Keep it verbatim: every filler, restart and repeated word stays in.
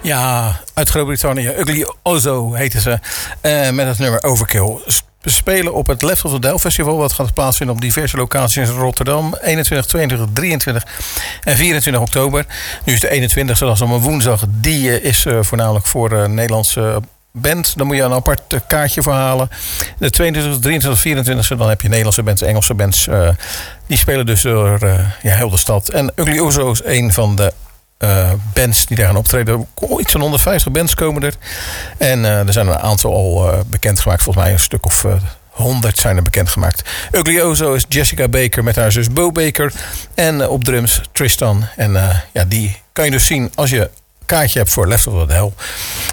Ja, uit Groot-Brittannië. Ugly Ozo heten ze. Uh, met het nummer Overkill. We spelen op het Left of the Dial Festival. Wat gaat plaatsvinden op diverse locaties in Rotterdam. eenentwintig, tweeëntwintig, drieëntwintig en vierentwintig oktober. Nu is de eenentwintigste, dat is op een woensdag. Die uh, is uh, voornamelijk voor uh, Nederlandse band. Dan moet je een apart uh, kaartje voor halen. De tweeëntwintigste, drieëntwintigste, vierentwintigste. Dan heb je Nederlandse bands, Engelse bands. Uh, die spelen dus door uh, ja, heel de stad. En Ugly Ozo is een van de Uh, bands die daar gaan optreden. Iets van honderdvijftig bands komen er. En uh, er zijn een aantal al uh, bekendgemaakt. Volgens mij een stuk of uh, honderd zijn er bekendgemaakt. Ugly Ozo is Jessica Baker met haar zus Bo Baker. En uh, op drums Tristan. En uh, ja, die kan je dus zien als je kaartje hebt voor Left of the Dial.